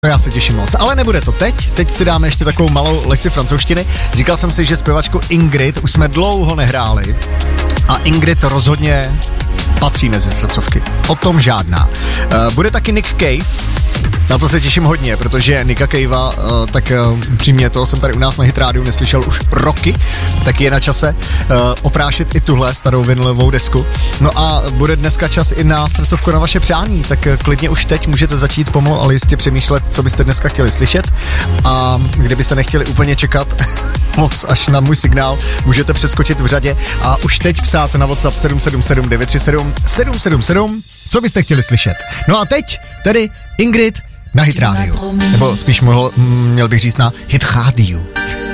Já se těším moc, ale nebude to teď si dáme ještě takovou malou lekci francouzštiny. Říkal jsem si, že zpěvačku Ingrid už jsme dlouho nehráli a Ingrid rozhodně patří mezi srdcovky, o tom žádná. Bude taky Nick Cave, na to se těším hodně, protože Nicka Cavea, tak upřímně toho jsem tady u nás na Hit Rádiu neslyšel už roky, tak je na čase oprášit i tuhle starou vinylovou desku. No a bude dneska čas i na srdcovku na vaše přání, tak klidně už teď můžete začít pomalu, ale jistě přemýšlet, co byste dneska chtěli slyšet, a kdybyste nechtěli úplně čekat moc až na můj signál, můžete přeskočit v řadě a už teď psát na WhatsApp 777 937 777, co byste chtěli slyšet. No a teď tedy Ingrid na Hit Rádiu. Nebo spíš měl bych říct na Hit Rádiu.